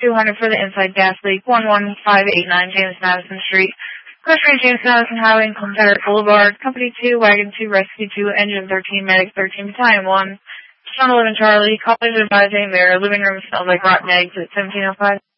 200 for the inside gas leak, 11589 James Madison Street. Cushman, James Madison Highway and Confederate Boulevard. Company 2, Wagon 2, Rescue 2, Engine 13, Medic 13, Battalion 1. Son 11 Charlie. Callers advising their living room smells like rotten eggs at 1705.